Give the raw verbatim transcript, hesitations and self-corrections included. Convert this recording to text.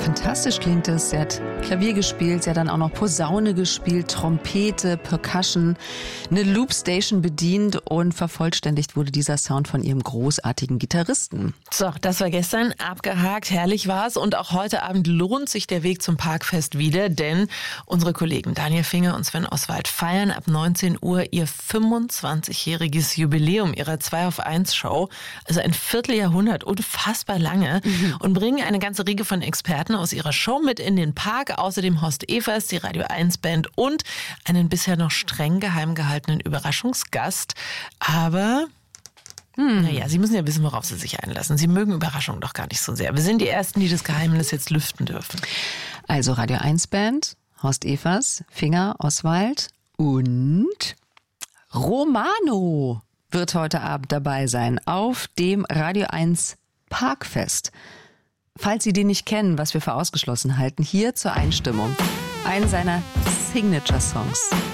fantastisch klingt es. Sie hat Klavier gespielt, sie hat dann auch noch Posaune gespielt, Trompete, Percussion, eine Loopstation bedient und vervollständigt wurde dieser Sound von ihrem großartigen Gitarristen. So, das war gestern abgehakt, herrlich war's und auch heute Abend lohnt sich der Weg zum Parkfest wieder, denn unsere Kollegen Daniel Finger und Sven Oswald feiern ab neunzehn Uhr ihr fünfundzwanzigjähriges Jubiläum ihrer zwei auf eins Show, also ein Vierteljahrhundert, unfassbar lange, mhm. und bringen eine ganze Riege von Experten aus ihrer Show mit in den Park, außerdem Horst Evers, die Radio eins Band und einen bisher noch streng geheim gehaltenen Überraschungsgast. Aber hm. naja, Sie müssen ja wissen, worauf Sie sich einlassen. Sie mögen Überraschungen doch gar nicht so sehr. Wir sind die Ersten, die das Geheimnis jetzt lüften dürfen. Also Radio eins Band, Horst Evers, Finger, Oswald und Romano wird heute Abend dabei sein auf dem Radio eins Parkfest. Falls Sie den nicht kennen, was wir für ausgeschlossen halten, hier zur Einstimmung einen seiner Signature-Songs.